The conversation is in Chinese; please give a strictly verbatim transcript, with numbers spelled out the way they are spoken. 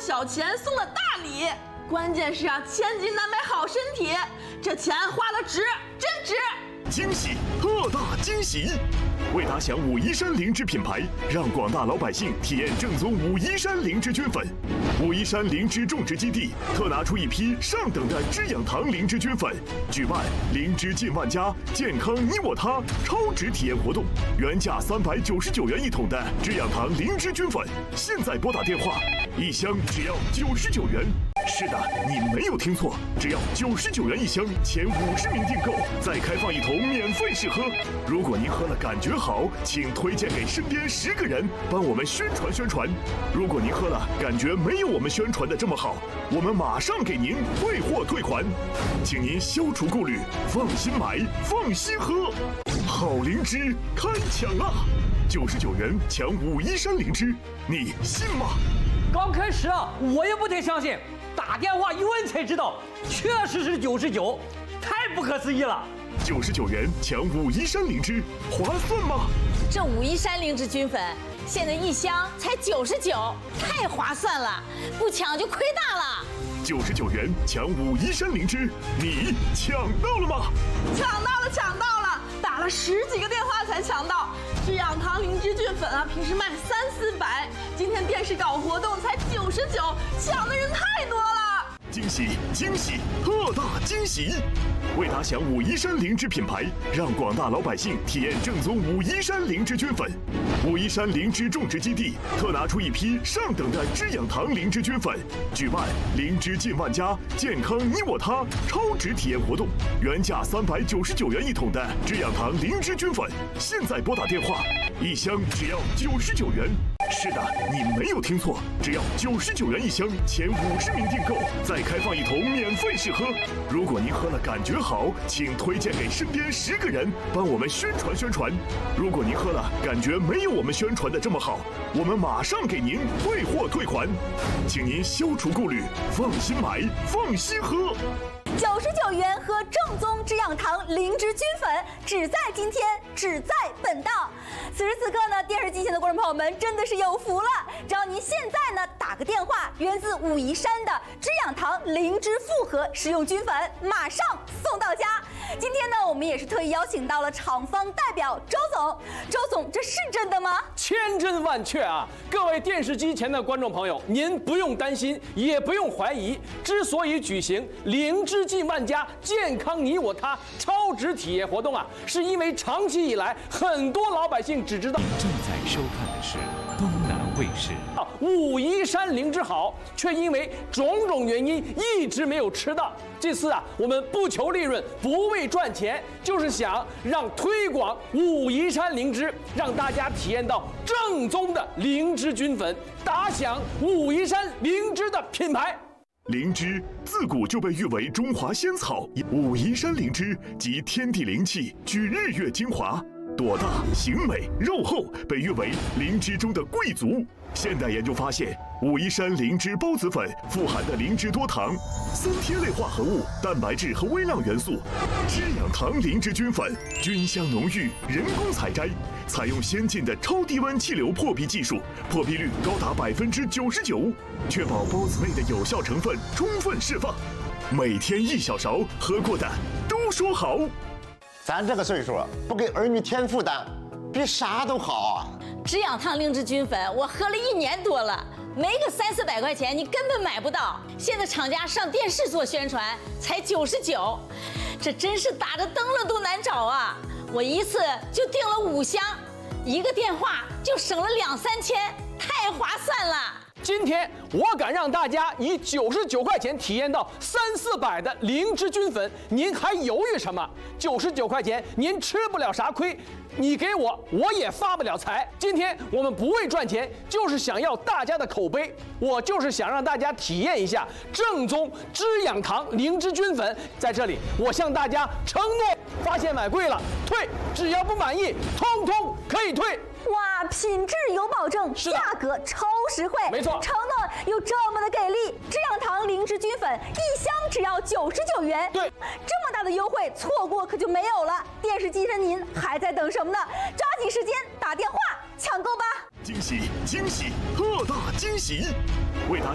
小钱，送了大礼，关键是啊，千金难买好身体，这钱花了值，真值！ 惊喜，特大惊喜！为打响武夷山灵芝品牌，让广大老百姓体验正宗武夷山灵芝菌粉。武夷山灵芝种植基地特拿出一批上等的滋养堂灵芝菌粉，举办灵芝进万家，健康你我他超值体验活动，原价三百九十九元一桶的滋养堂灵芝菌粉，现在拨打电话，一箱只要九十九元。是的，你没有听错，只要九十九元一箱，前五十名订购再开放一桶免费试喝。如果您喝了感觉好，请推荐给身边十个人，帮我们宣传宣传。如果您喝了感觉没有我们宣传的这么好，我们马上给您退货退款，请您消除顾虑，放心买，放心喝。好灵芝开抢啊！九十九元抢武夷山灵芝，你信吗？ 刚开始啊，我也不太相信。打电话一问才知道，确实是九十九，太不可思议了。 九十九元抢武夷山灵芝，划算吗？ 这武夷山灵芝菌粉现在一箱才九十九，太划算了，不抢就亏大了。 九十九元抢武夷山灵芝，你抢到了吗？ 抢到了，抢到了！打了十几个电话才抢到。滋养堂灵芝菌粉啊，平时卖三四百，今天电视搞活动才九十九，抢的人太多了！ 惊喜惊喜，特大惊喜！为打响武夷山灵芝品牌，让广大老百姓体验正宗武夷山灵芝菌粉。武夷山灵芝种植基地特拿出一批上等的滋养堂灵芝菌粉，举办灵芝进万家，健康你我他超值体验活动，原价三百九十九元一桶的滋养堂灵芝菌粉，现在拨打电话，一箱只要九十九元。是的，你没有听错，只要九十九元一箱，前五十名订购再开放一桶免费试喝。如果您喝了感觉好，请推荐给身边十个人，帮我们宣传宣传。如果您喝了感觉没有我们宣传的这么好，我们马上给您退货退款，请您消除顾虑，放心买，放心喝。 九十九元喝正宗滋养堂灵芝菌粉，只在今天，只在本档。此时此刻呢，电视机前的观众朋友们真的是有福了，只要您现在呢打个电话，源自武夷山的滋养堂灵芝复合食用菌粉，马上送到家。今天呢，我们也是特意邀请到了厂方代表周总。周总，这是真的吗？ 千真万确啊！各位电视机前的观众朋友，您不用担心，也不用怀疑。之所以举行灵芝进万家，健康你我他超值体验活动啊，是因为长期以来很多老百姓只知道。 正在收看的是东南卫视。 武夷山灵芝好，却因为种种原因一直没有吃到。这次啊，我们不求利润，不为赚钱，就是想让推广武夷山灵芝，让大家体验到正宗的灵芝菌粉，打响武夷山灵芝的品牌。 灵芝自古就被誉为中华仙草，武夷山灵芝集天地灵气，聚日月精华，朵大形美肉厚，被誉为灵芝中的贵族。现代研究发现，武夷山灵芝孢子粉富含的灵芝多糖、三萜类化合物、蛋白质和微量元素。滋养堂灵芝菌粉菌香浓郁，人工采摘，采用先进的超低温气流破壁技术，破壁率高达百分之九十九，确保孢子内的有效成分充分释放。每天一小勺，喝过的都说好。 咱这个岁数，不给儿女添负担，比啥都好啊！ 滋养堂灵芝菌粉，我喝了一年多了，没个三四百块钱你根本买不到。现在厂家上电视做宣传，才九十九，这真是打着灯笼都难找啊！我一次就订了五箱，一个电话就省了两三千，太划算了。 今天我敢让大家以九十九块钱体验到三四百的灵芝菌粉，您还犹豫什么？九十九块钱您吃不了啥亏，你给我我也发不了财。今天我们不为赚钱，就是想要大家的口碑，我就是想让大家体验一下正宗滋养堂灵芝菌粉。在这里，我向大家承诺，发现买贵了退，只要不满意，通通可以退。 哇，品质有保证，价格超实惠， 没错， 承诺又这么的给力。滋养堂灵芝菌粉一箱只要九十九元， 对， 这么大的优惠，错过可就没有了。电视机前您还在等什么呢？抓紧时间打电话抢购吧！ 惊喜惊喜，特大惊喜！为打